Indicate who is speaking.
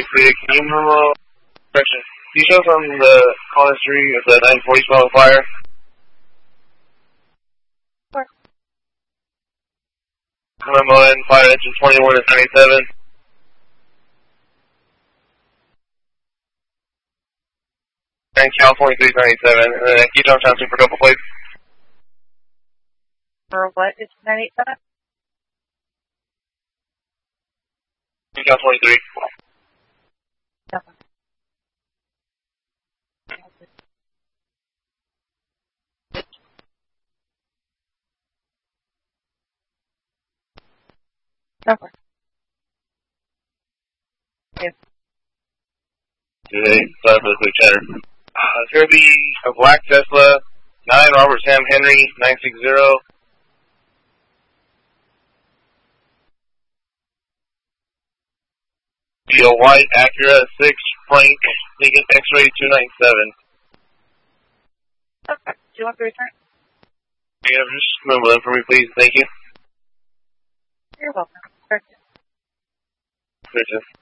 Speaker 1: Can you move correction? Can you show us on the call history of the 940 smell fire?
Speaker 2: Sure.
Speaker 1: Memo in fire engine 21 to 97. And Cal 2397. And then Keystone Town Super Couple, please.
Speaker 2: For what is 987?
Speaker 1: Cal 23.
Speaker 2: Okay. Okay. Yes.
Speaker 1: Today, sorry for the quick chatter. It's going to be a black Tesla, 9 Robert Sam Henry, 960. Be a white Acura 6 Frank Lincoln X-Ray 297.
Speaker 2: Okay. Do you want to return?
Speaker 1: Yeah, just remember them for me, please. Thank you.
Speaker 2: You're welcome. Perfect.
Speaker 1: Gotcha.